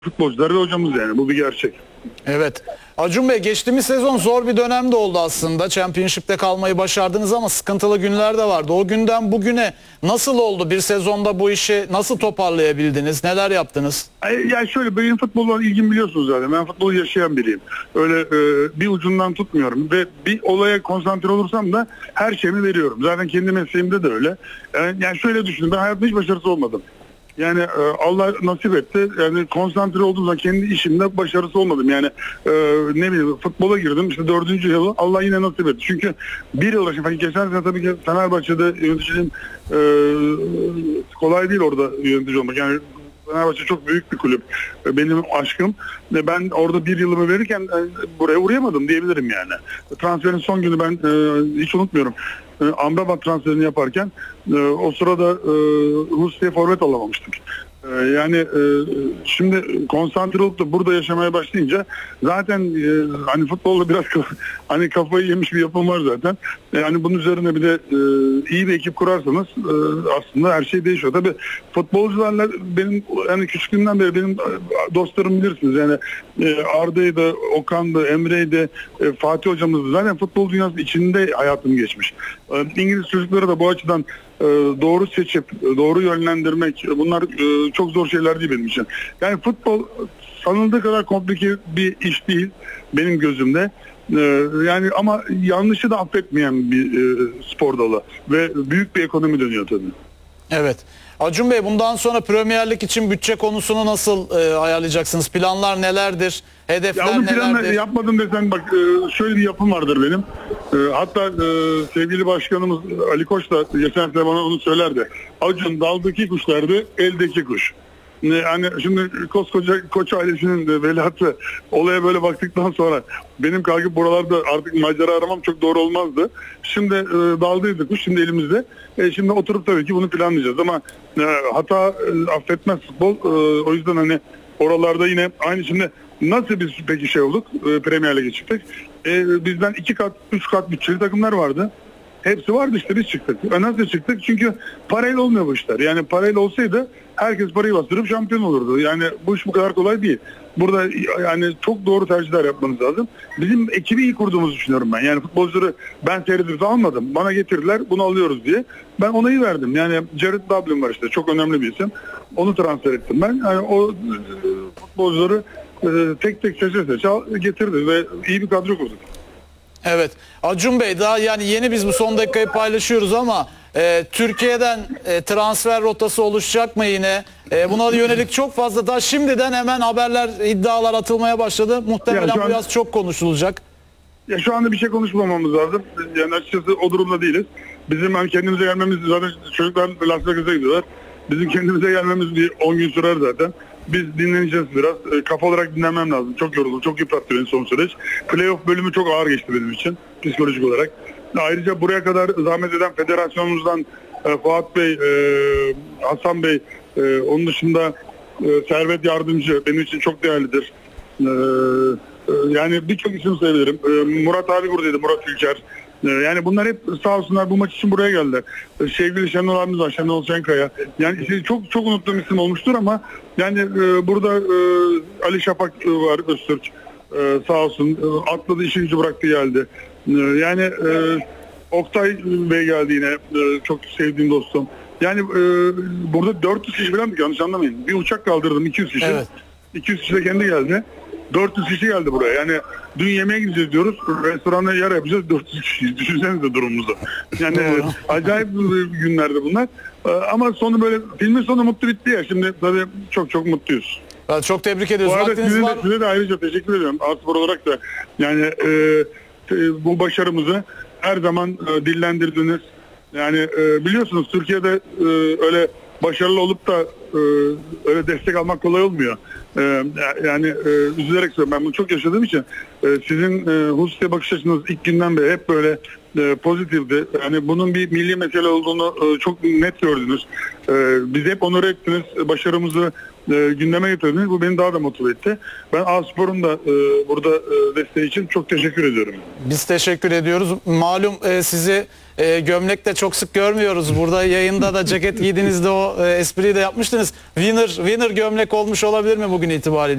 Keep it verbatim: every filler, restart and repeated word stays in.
futbolcular ve hocamız, yani bu bir gerçek. Evet. Acun Bey, geçtiğimiz sezon zor bir dönemde oldu aslında. Championship'te kalmayı başardınız ama sıkıntılı günler de vardı. O günden bugüne nasıl oldu? Bir sezonda bu işi nasıl toparlayabildiniz? Neler yaptınız? Yani şöyle, benim futbolla ilgim biliyorsunuz zaten. Ben futbolu yaşayan biriyim. Öyle e, bir ucundan tutmuyorum ve bir olaya konsantre olursam da her şeyimi veriyorum. Zaten kendi mesleğimde de öyle. Yani, yani şöyle düşünün, ben hayatımda hiç başarısız olmadım. Yani e, Allah nasip etti. Yani konsantre olduğum zaman kendi işimde başarısız olmadım. Yani e, ne bileyim, futbola girdim. İşte dördüncü yılı Allah yine nasip etti. Çünkü bir yıl başında, geçen sene tabii ki Fenerbahçe'de yöneticinin e, kolay değil orada yönetici olmak. Yani Fenerbahçe çok büyük bir kulüp. Benim aşkım. Ben orada bir yılımı verirken buraya uğrayamadım diyebilirim yani. Transferin son günü ben hiç unutmuyorum. Amrabat transferini yaparken o sırada Rusya'ya forvet alamamıştık. Yani şimdi konsantre olup da burada yaşamaya başlayınca zaten hani futbolla biraz hani kafayı yemiş bir yapım var zaten. Yani bunun üzerine bir de iyi bir ekip kurarsanız aslında her şey değişiyor. Tabii futbolcularla benim, yani küçüklüğümden beri benim dostlarım bilirsiniz. Yani Arda'ydı, Okan'dı, Emre'ydi, Fatih hocamızdı. Zaten futbol dünyası içinde hayatım geçmiş. İngiliz çocukları da bu açıdan doğru seçip doğru yönlendirmek, bunlar çok zor şeyler değil benim için. Yani futbol sanıldığı kadar komplike bir iş değil benim gözümde. Yani ama yanlışı da affetmeyen bir spor dalı ve büyük bir ekonomi dönüyor tabii. Evet. Acun Bey, bundan sonra Premier Lig için bütçe konusunu nasıl e, ayarlayacaksınız? Planlar nelerdir? Hedefler ya onu nelerdir? Yapmadım desen bak, şöyle bir yapım vardır benim. Hatta sevgili başkanımız Ali Koç da geçen sene bana onu söylerdi. Acun daldaki kuşlardı, eldeki kuş. Yani şimdi koskoca Koç ailesinin de veliahtı olaya böyle baktıktan sonra benim kalkıp buralarda artık macera aramam çok doğru olmazdı. Şimdi e, daldıydı kuş, şimdi elimizde. E, şimdi oturup tabii ki bunu planlayacağız ama e, hata e, affetmez futbol. E, o yüzden hani oralarda yine aynı, şimdi nasıl biz peki şey olduk, e, Premier Lig'e çıktık. E, bizden iki kat, üç kat bütçeli takımlar vardı. Hepsi vardı, işte biz çıktık. E nasıl çıktık? Çünkü parayla olmuyor bu işler. Yani parayla olsaydı herkes parayı bastırıp şampiyon olurdu. Yani bu iş bu kadar kolay değil. Burada yani çok doğru tercihler yapmanız lazım. Bizim ekibi iyi kurduğumuzu düşünüyorum ben. Yani futbolcuları ben seyredip almadım. Bana getirdiler, bunu alıyoruz diye. Ben onayı verdim. Yani Jared Dublin var işte, çok önemli bir isim. Onu transfer ettim ben. Yani o futbolcuları tek tek seçe seçe getirdi ve iyi bir kadro kurduk. Evet. Acun Bey, daha yani yeni biz bu son dakikayı paylaşıyoruz ama e, Türkiye'den e, transfer rotası oluşacak mı yine? E, buna yönelik çok fazla, daha şimdiden hemen haberler, iddialar atılmaya başladı. Muhtemelen bu yaz çok konuşulacak. Ya şu anda bir şey konuşmamamız lazım. Yani açıkçası o durumda değiliz. Bizim hani kendimize gelmemiz, zaten çocuklar Las Vegas'a gidiyorlar. Bizim kendimize gelmemiz bir on gün sürer zaten. Biz dinleneceğiz biraz. E, kafa olarak dinlenmem lazım. Çok yoruldum. Çok yıprattı beni son süreç. Playoff bölümü çok ağır geçti benim için. Psikolojik olarak. Ayrıca buraya kadar zahmet eden federasyonumuzdan e, Fuat Bey, e, Hasan Bey, e, onun dışında e, Servet Yardımcı benim için çok değerlidir. E, e, yani birçok isim sayabilirim. E, Murat abi buradaydı. Murat Ülker. Yani bunlar hep sağ olsunlar bu maç için buraya geldi. Sevgili Şenol abimiz var, Şenol Şenkaya. Yani çok çok unuttuğum isim olmuştur ama yani e, burada e, Ali Şafak e, var, Öztürk. E, sağ olsun. E, atladı, işi gücü bıraktı geldi. E, yani e, Oktay Bey geldi yine. E, çok sevdiğim dostum. Yani e, burada dört yüz kişi falan mı? Yanlış anlamayın. Bir uçak kaldırdım, iki yüz kişi. Evet. iki yüz kişi de kendi geldi. dört yüz kişi geldi buraya. Yani dün yemeğe gideceğiz diyoruz. Restoranda yer yapacağız. dört yüz kişiyiz. Düşünsenize durumumuzu. Yani acayip günlerdi bunlar. Ama sonu böyle, filmin sonu mutlu bitti ya. Şimdi tabii çok çok mutluyuz. Ben çok tebrik ediyoruz. Bu arada size de, size de ayrıca teşekkür ediyorum. A-Spor olarak da yani e, e, bu başarımızı her zaman e, dillendirdiniz. Yani e, biliyorsunuz Türkiye'de e, öyle başarılı olup da e, öyle destek almak kolay olmuyor. E, yani e, üzülerek söylüyorum, ben bunu çok yaşadığım için e, sizin e, hususiye bakış açınız ilk günden beri hep böyle e, pozitifti. Yani bunun bir milli mesele olduğunu e, çok net gördünüz. E, bizi hep onur ettiniz. Başarımızı e, gündeme getirdiniz. Bu beni daha da motive etti. Ben A-Spor'un da e, burada e, desteği için çok teşekkür ediyorum. Biz teşekkür ediyoruz. Malum e, sizi e, gömlekte çok sık görmüyoruz. Burada yayında da ceket giydiğinizde o e, espriyi de yapmıştınız. Winner, winner gömlek olmuş olabilir mi bugün itibariyle?